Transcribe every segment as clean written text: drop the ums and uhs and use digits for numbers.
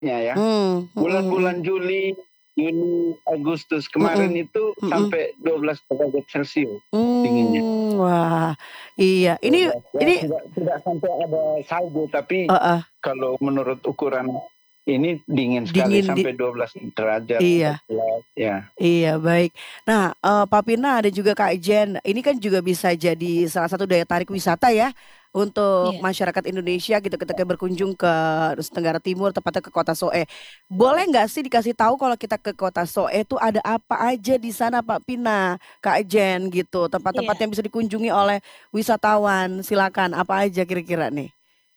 ya. Hmm, Bulan-bulan Juli, Juni, Agustus kemarin itu mhm. sampai 12 derajat Celcius dinginnya. Wah, iya. Ini 12 ya, ini tidak sampai ada salju, tapi heeh, kalau menurut ukuran ini dingin sekali dingin di sampai 12 derajat, iya. 14 ya. Iya, baik. Nah, Pak Pina dan juga Kak Jen, ini kan juga bisa jadi salah satu daya tarik wisata ya untuk Iya. masyarakat Indonesia gitu ketika berkunjung ke Nusa Tenggara Timur, tepatnya ke Kota Soe. Boleh nggak sih dikasih tahu kalau kita ke Kota Soe itu ada apa aja di sana, Pak Pina, Kak Jen gitu, tempat-tempat Iya. yang bisa dikunjungi oleh wisatawan. Silakan, apa aja kira-kira nih?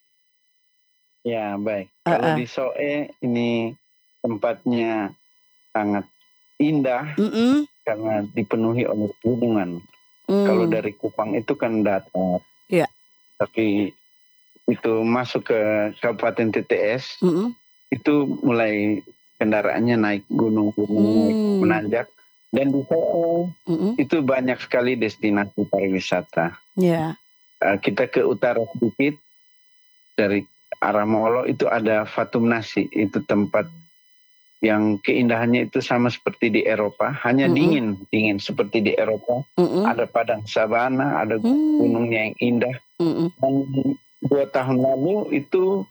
Ya, baik. Kalau Heeh. di Soe ini tempatnya sangat indah Mhm. karena dipenuhi oleh pegunungan. Kalau Mmm. dari Kupang itu kan datar, Iya. tapi itu masuk ke Kabupaten TTS, Mhm. itu mulai kendaraannya naik gunung-gunung, naik Mmm. menanjak. Dan di Soe Mhm. itu banyak sekali destinasi pariwisata. Iya. Kita ke utara sedikit, dari arah Molo itu ada Fatum Nasi, itu tempat yang keindahannya itu sama seperti di Eropa, hanya Mhm. dingin seperti di Eropa. Mhm. Ada padang sabana, ada Mmm. gunungnya yang indah. Mhm. Dan 2 tahun lalu itu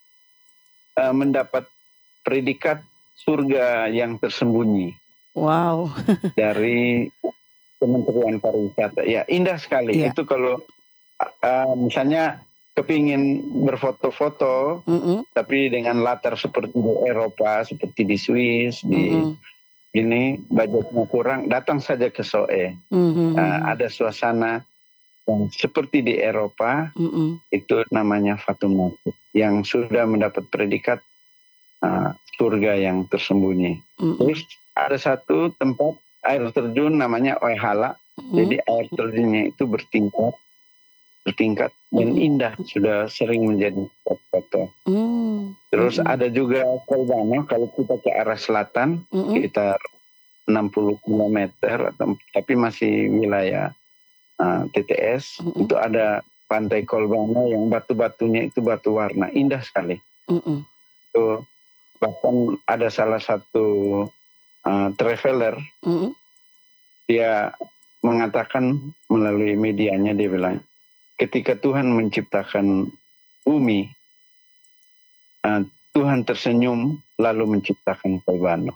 mendapat predikat surga yang tersembunyi Wow. dari Kementerian Pariwisata. Ya, indah sekali. Iya. Itu kalau misalnya kepingin berfoto-foto, Mhm. tapi dengan latar seperti di Eropa, seperti di Swiss, di Mhm. ini budgetnya kurang, datang saja ke Soe. Mhm. Ada suasana yang seperti di Eropa, Mhm. itu namanya Fatum Masjid, yang sudah mendapat predikat surga yang tersembunyi. Mhm. Terus ada satu tempat air terjun namanya Oehala, Mhm. jadi air terjunnya itu bertingkat dan Mhm. indah, sudah sering menjadi spot foto. Terus Mhm. ada juga Kolbano, kalau kita ke arah selatan, Mhm. sekitar 60 kilometer, tapi masih wilayah TTS, Mhm. itu ada Pantai Kolbano yang batu-batunya itu batu warna, indah sekali. Mhm. Itu bahkan ada salah satu traveler, Mhm. dia mengatakan melalui medianya, dia bilang, ketika Tuhan menciptakan bumi, Tuhan tersenyum lalu menciptakan Kolbano.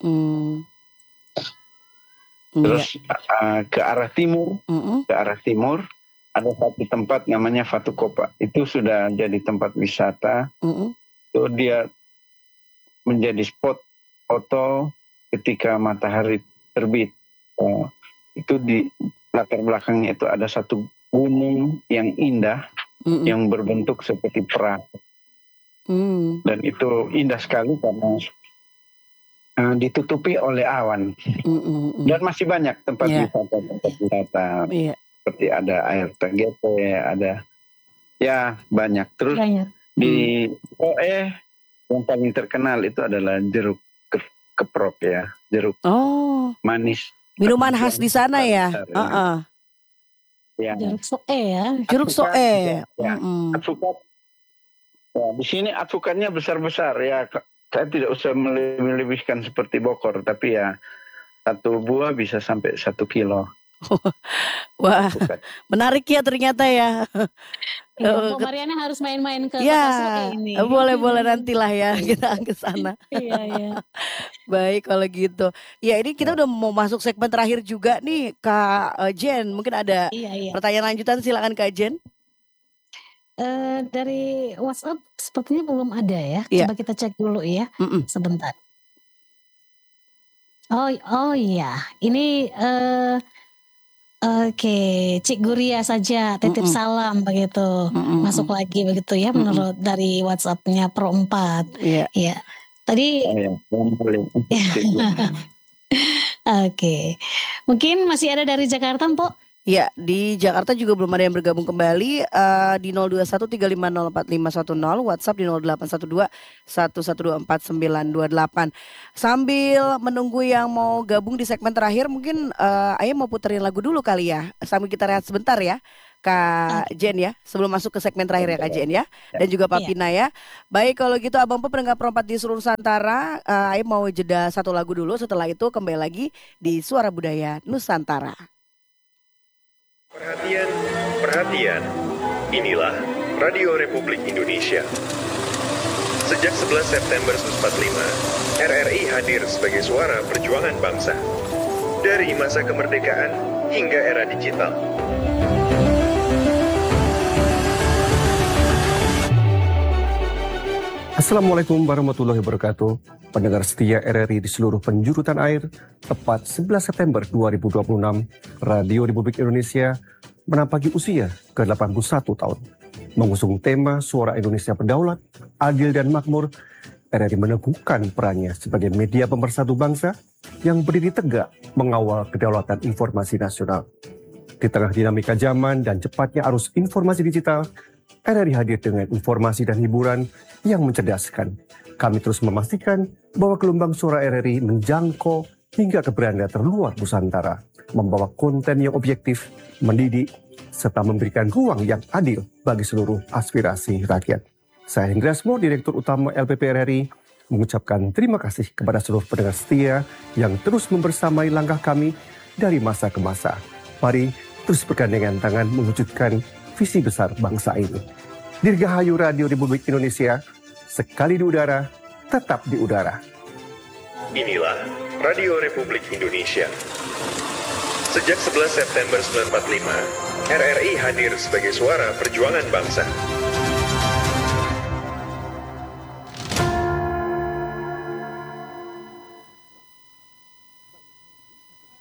Iya. Terus ke arah timur ada satu tempat namanya Fatukopa. Itu sudah jadi tempat wisata. Itu dia menjadi spot foto ketika matahari terbit. Itu di latar belakangnya itu ada satu gunung yang indah, yang berbentuk seperti perahu. Dan itu indah sekali karena ditutupi oleh awan. Dan masih banyak tempat wisata. Iya. Seperti ada air tergete, ada ya banyak. Terus di Soe yang paling terkenal itu adalah jeruk keprok ya, jeruk manis. Minuman khas di sana ya. Ya. Jeruk Soe ya. Jeruk Soe. Alpukat. Ya, di sini alpukatnya besar-besar ya. Saya tidak usah melebihkan seperti Bogor, tapi ya satu buah bisa sampai 1 kilo. Wah, menarik ya ternyata ya. Iya, Mbak Mariana harus main-main ke ya, Kota Soe ini. Boleh nantilah ya kita ke sana. Iya. Baik kalau gitu. Ya ini kita udah mau masuk segmen terakhir juga nih Kak Jen. Mungkin ada pertanyaan lanjutan, silakan Kak Jen. Dari WhatsApp sepertinya belum ada ya. Coba kita cek dulu ya. Sebentar. Oh iya. Ini oke, Cik Guria saja titip salam begitu. Masuk lagi begitu ya menurut dari WhatsApp-nya Pro 4. Iya. Tadi Oke. Mungkin masih ada dari Jakarta, Mpok? Ya, di Jakarta juga belum ada yang bergabung kembali di 0213504510, WhatsApp di 081211249928. Sambil menunggu yang mau gabung di segmen terakhir, mungkin Ayah mau puterin lagu dulu kali ya. Sambil kita rehat sebentar ya, Kak Jen ya, sebelum masuk ke segmen terakhir ya Kak Jen ya, dan juga Pak Pina ya. Baik, kalau gitu Abang Po pendengar perempat di seluruh Nusantara, Ayah mau jeda satu lagu dulu, setelah itu kembali lagi di Suara Budaya Nusantara. Perhatian, perhatian. Inilah Radio Republik Indonesia. Sejak 11 September 1945, RRI hadir sebagai suara perjuangan bangsa. Dari masa kemerdekaan hingga era digital. Assalamualaikum warahmatullahi wabarakatuh. Pendengar setia RRI di seluruh penjuru tanah air, tepat 11 September 2026, Radio Republik Indonesia menampaki usia ke-81 tahun. Mengusung tema Suara Indonesia Berdaulat, Adil dan Makmur, RRI meneguhkan perannya sebagai media pemersatu bangsa yang berdiri tegak mengawal kedaulatan informasi nasional. Di tengah dinamika zaman dan cepatnya arus informasi digital, RRI hadir dengan informasi dan hiburan yang mencerdaskan. Kami terus memastikan bahwa gelombang suara RRI menjangkau hingga ke beranda terluar Nusantara, membawa konten yang objektif, mendidik, serta memberikan ruang yang adil bagi seluruh aspirasi rakyat. Saya Hendra Asmo, Direktur Utama LPP RRI, mengucapkan terima kasih kepada seluruh pendengar setia yang terus membersamai langkah kami dari masa ke masa. Mari terus bergandengan tangan mewujudkan visi besar bangsa ini. Dirgahayu Radio Republik Indonesia, sekali di udara, tetap di udara. Inilah Radio Republik Indonesia. Sejak 11 September 1945, RRI hadir sebagai suara perjuangan bangsa.